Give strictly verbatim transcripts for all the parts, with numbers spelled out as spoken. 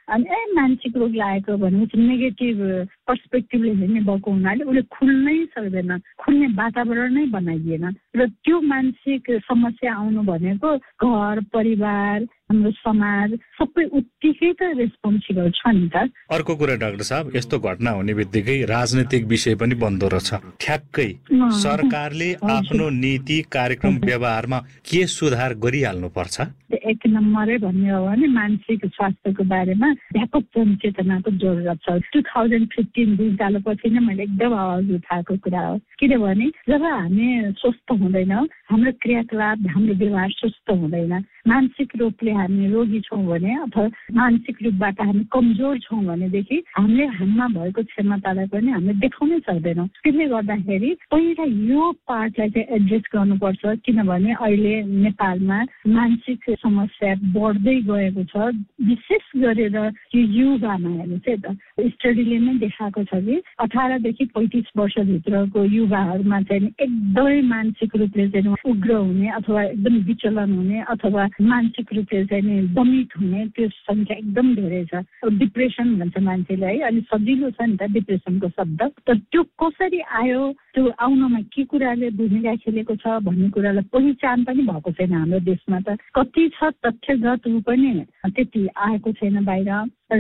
अनि ए मानसिक रोग लागेको भनेपछि नेगेटिभ पर्सपेक्टिभले हेर्ने भएको हुनाले उसले खुल्नै सक्दैन, खुल्ने वातावरण नै बनाइदिएन र त्यो मानसिक समस्या आउनु भनेको घर परिवार हाम्रो समाज सबै उत्तिकै त रेस्पोन्सिबल छ नि त। अर्को कुरा डाक्टर साहब, यस्तो घटना हुने बित्तिकै राजनीतिक विषय पनि बन्दो रहेछ। ठ्याक्कै सरकारले आफ्नो नीति कार्यक्रम व्यवहारमा के सुधार गरिहाल्नु पर्छ? एक नम्बरै भन्ने हो भने मानसिक स्वास्थ्यको बारेमा व्यापक जनचेतनाको जरुरत छ। टु थाउजन्ड फिफ्टिन दुई सालपछि नै मैले एकदम आवाज उठाएको कुरा हो। किनभने जब हामी स्वस्थ हुँदैनौँ, हाम्रो क्रियाकलाप हाम्रो व्यवहार स्वस्थ हुँदैन, मानसिक रूपले हामी रोगी छौँ भने अथवा मानसिक रूपबाट हामी कमजोर छौँ भनेदेखि हामीले हाममा भएको क्षमतालाई पनि हामीले देखाउनै सक्दैनौँ। त्यसले गर्दाखेरि पहिला यो पार्टलाई चाहिँ एड्रेस गर्नुपर्छ। किनभने अहिले नेपालमा मानसिक समस्या बढ्दै गएको छ, विशेष गरेर यो युवामा हेर्नु चाहिँ त स्टडीले नै देखाएको छ कि अठारदेखि पैँतिस वर्षभित्रको युवाहरूमा चाहिँ एकदमै मानसिक रूपले चाहिँ उग्र हुने अथवा एकदम विचलन हुने अथवा मानसिक रूपले चाहिँ दमित हुने त्यो संख्या एकदम धेरै छ। डिप्रेसन भन्छ मान्छेले है, अनि सजिलो छ नि त डिप्रेसनको शब्द। तर त्यो कसरी आयो, त्यो आउनमा के कुराले भूमिका खेलेको छ भन्ने कुरालाई पहिचान पनि भएको छैन हाम्रो देशमा। त कति छ तथ्यगत ऊ पनि त्यति आएको छैन बाहिर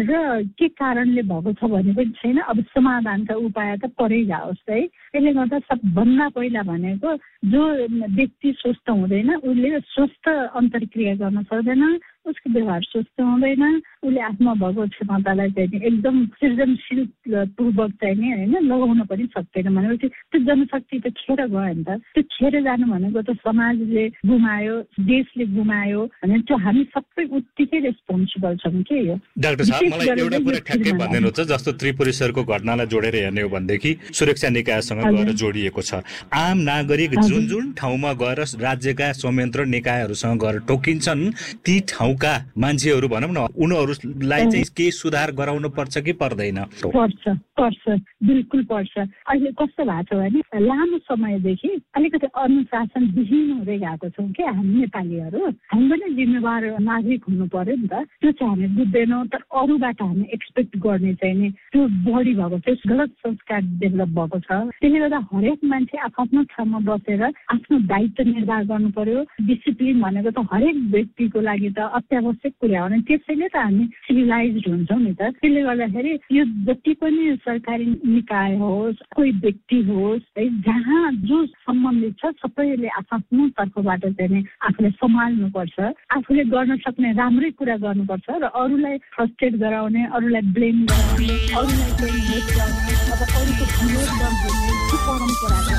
र के कारणले भएको छ भन्ने पनि छैन। अब समाधानका उपाय त परै जाओस् है। त्यसले गर्दा सबभन्दा पहिला भनेको जो व्यक्ति स्वस्थ हुँदैन उसले स्वस्थ अन्तर्क्रिया गर्न सक्दैन, उसको व्यवहार स्वस्थ हुँदैन, उसले आफ्नो भएको क्षमतालाई चाहिँ एकदम सृजनशील पूर्वक चाहिँ नि होइन लगाउन पनि सक्दैन भनेपछि त्यो जनशक्ति त खेर गयो नि त। त्यो खेर जानु भनेको त समाजले गुमायो, देशले गुमायो भने त्यो हामी सबै उत्तिकै रेस्पोन्सिबल छौँ के यो। डाक्टर साहब, मलाई एउटा कुरा ठ्याक्कै भनिदिनुहुन्छ, जस्तो त्रिपुरेश्वरको घटनालाई जोडेर हेर्ने हो भनेदेखि सुरक्षा निकायसँग गएर जोडिएको छ। आम नागरिक जुन जुन ठाउँमा गएर राज्यका संयन्त्र निकायहरूसँग गएर टोकिन्छन्, ती ठाउँका मान्छेहरू भनौँ न उनीहरूलाई चाहिँ केही सुधार गराउनु पर्छ कि पर्दैन? पर्छ पर्छ बिल्कुल पर्छ। अहिले कस्तो भएको छ भने लामो समयदेखि अलिकति अनुशासन विहीन हुँदै गएको छौँ कि हामी नेपालीहरू। हामी पनि जिम्मेवार नागरिक हुनु पर्यो नि त, त्यो चाहिँ हामी बुझ्दैनौँ। तर अरूबाट हामी एक्सपेक्ट गर्ने चाहिँ नि त्यो बढी भएको छ, गलत संस्कार डेभलप भएको छ। त्यसले गर्दा हरेक मान्छे आफ्नो ठाउँमा बसेर आफ्नो दायित्व निर्वाह गर्नु पर्यो। डिसिप्लिन भनेको त हरेक व्यक्तिको लागि त अत्यावश्यक कुरा हो नि, त्यसैले त हामी सिभिलाइज्ड हुन्छौँ नि त। त्यसले गर्दाखेरि यो जति पनि सरकारी निकाय होस्, कोही व्यक्ति होस् है, जहाँ जो सम्बन्धित छ सबैले आफ्नो तर्फबाट चाहिँ आफूले सम्हाल्नुपर्छ, आफूले गर्न सक्ने राम्रै कुरा गर्नुपर्छ र अरूलाई फ्रस्ट्रेट गराउने, अरूलाई ब्लेम गराउने, अरूलाई चाहिँ हेट गर्ने अब अरूको विरोध गर्ने त्यो परम्परालाई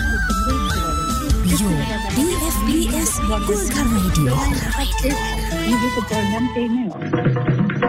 डिएफबीएस गोर्खा रेडियो प्रोग्राम त्यही नै हो।